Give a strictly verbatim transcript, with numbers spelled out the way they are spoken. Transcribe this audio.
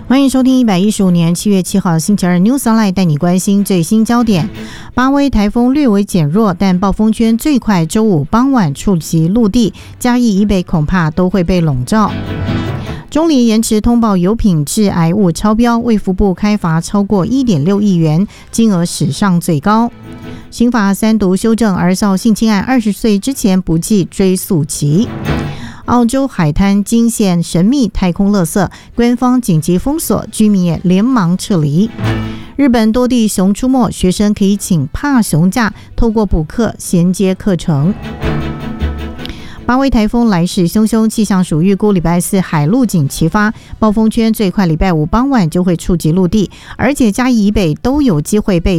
欢迎收听一百一十五年七月七号星期二 News Online， 带你关心最新焦点。巴威台风略微减弱，但暴风圈最快周五傍晚触及陆地，嘉义以北恐怕都会被笼罩。中联延迟通报油品致癌物超标，卫福部开罚超过 一点六亿元，金额史上最高。刑法三读修正儿少性侵案，二十岁之前不计追诉期。澳洲海滩惊现神秘太空垃圾，官方紧急封锁，居民也连忙撤离。日本多地熊出没，学生可以请怕熊假，透过补课衔接课程。巴威台风来势汹汹，气象署预估礼拜四海陆警齐发，暴风圈最快礼拜五傍晚就会触及陆地，而且嘉义以北都有机会被